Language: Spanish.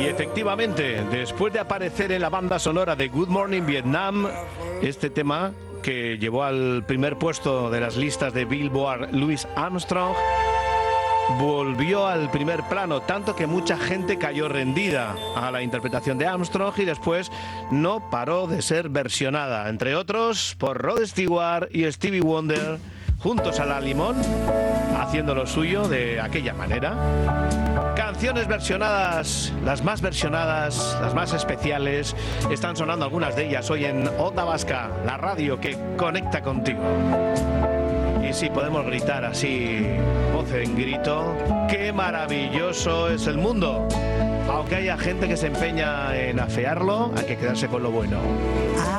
Y efectivamente, después de aparecer en la banda sonora de Good Morning Vietnam, este tema que llevó al primer puesto de las listas de Billboard Louis Armstrong, volvió al primer plano, tanto que mucha gente cayó rendida a la interpretación de Armstrong y después no paró de ser versionada, entre otros por Rod Stewart y Stevie Wonder, juntos a la limón, haciendo lo suyo de aquella manera. Canciones versionadas, las más especiales, están sonando algunas de ellas hoy en Onda Vasca, la radio que conecta contigo. Y sí, podemos gritar así, voz en grito, ¡qué maravilloso es el mundo! Aunque haya gente que se empeña en afearlo, hay que quedarse con lo bueno.